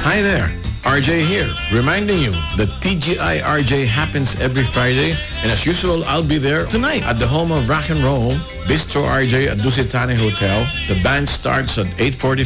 Hi there, RJ here, reminding you that TGI RJ happens every Friday, and as usual, I'll be there tonight at the home of rock and roll, Bistro RJ at Dusitani Hotel. The band starts at 8:45.